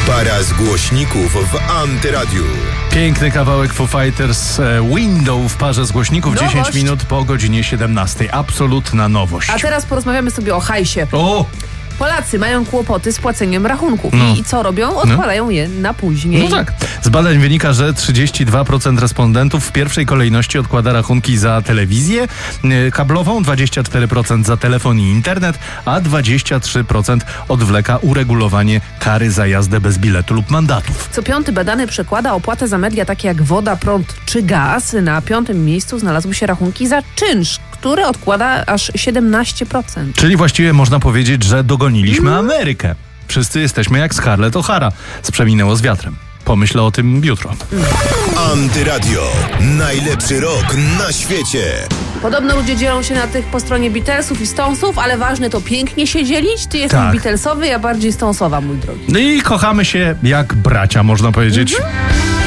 Para z głośników w Antyradiu. Piękny kawałek Foo Fighters, Window w parze z głośników, Nowość. 10 minut po godzinie 17. Absolutna nowość. A teraz porozmawiamy sobie o hajsie. O! Polacy mają kłopoty z płaceniem rachunków. No. I co robią? Odkładają je na później. No tak. Z badań wynika, że 32% respondentów w pierwszej kolejności odkłada rachunki za telewizję kablową, 24% za telefon i internet, a 23% odwleka uregulowanie kary za jazdę bez biletu lub mandatów. Co piąty badany przekłada opłatę za media takie jak woda, prąd czy gaz. Na 5. miejscu znalazły się rachunki za czynsz, który odkłada aż 17%. Czyli właściwie można powiedzieć, że dogoniliśmy Amerykę. Wszyscy jesteśmy jak Scarlett O'Hara. Sprzeminęło z wiatrem. Pomyślę o tym jutro. Antyradio. Najlepszy rok na świecie. Podobno ludzie dzielą się na tych po stronie Beatlesów i Stonesów, ale ważne to pięknie się dzielić. Ty jesteś Tak. Beatlesowy, ja bardziej Stonesowa, mój drogi. No i kochamy się jak bracia, można powiedzieć.